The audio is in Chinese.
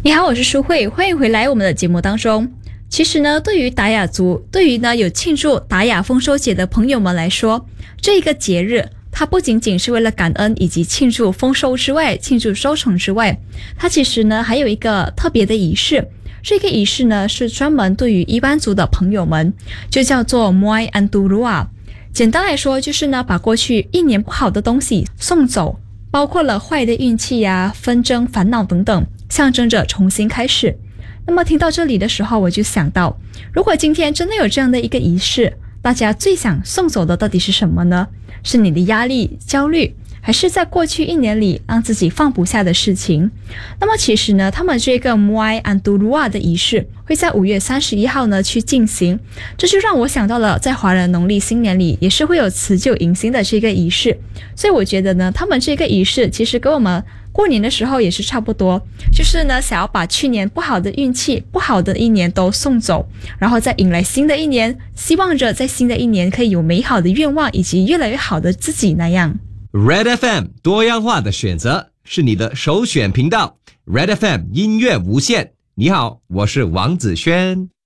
你好，我是舒慧，欢迎回来我们的节目当中。其实呢，对于达雅族，对于呢有庆祝达雅丰收节的朋友们来说，这一个节日它不仅仅是为了感恩以及庆祝丰收之外，庆祝收成之外，它其实呢还有一个特别的仪式。这个仪式呢是专门对于伊班族的朋友们，就叫做 Muay Andurua。简单来说就是呢把过去一年不好的东西送走，包括了坏的运气呀、纷争、烦恼等等，象征着重新开始。那么听到这里的时候，我就想到，如果今天真的有这样的一个仪式，大家最想送走的到底是什么呢？是你的压力、焦虑，还是在过去一年里让自己放不下的事情？那么其实呢，他们这个 Muay Andurua 的仪式会在5月31号呢去进行，这就让我想到了在华人农历新年里也是会有辞旧迎新的这个仪式。所以我觉得呢，他们这个仪式其实跟我们过年的时候也是差不多，就是呢想要把去年不好的运气、不好的一年都送走，然后再迎来新的一年，希望着在新的一年可以有美好的愿望以及越来越好的自己那样。 Red FM 多样化的选择是你的首选频道， Red FM 音乐无限。你好，我是王子轩。